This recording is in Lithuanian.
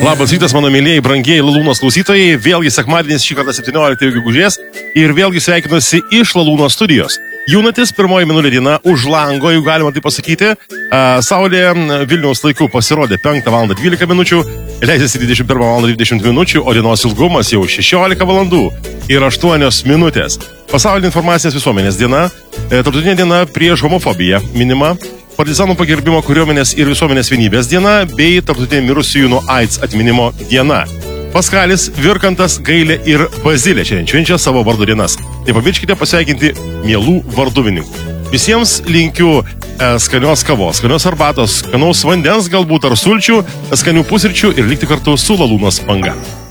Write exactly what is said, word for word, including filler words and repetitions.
Labas rytas, mano mėlyjei, brangieji Lalūnos klausytojai. Vėlgi sekmadienis šį kartą septynioliktą gegužės ir vėlgi sveikinuosi iš Lalūnos studijos. Jaunatis, pirmoji mėnulio diena, už lango, jau galima tai pasakyti. Saulė Vilniaus laiku pasirodė penktą valandą dvylika minučių, leisėsi dvidešimt pirmą valandą dvidešimt minučių, o dienos ilgumas jau šešiolika valandų ir aštuonios minutės. Pasaulinė informacinės visuomenės diena, tarptautinė diena prieš homofobiją minima, partizanų pagerbimo kariuomenės ir visuomenės vienybės diena bei tarptautinė mirusiųjų nuo AIDS atminimo diena. Paskalis, Virkantas, Gailė ir Bazilė šiandien švenčia savo vardo dienas. Nepamirškite pasveikinti mielų varduvininkų. Visiems linkiu e, skanios kavos, skanios arbatos, skanaus vandens galbūt ar sulčių, skanių pusryčių ir likti kartu su Lalūnos banga.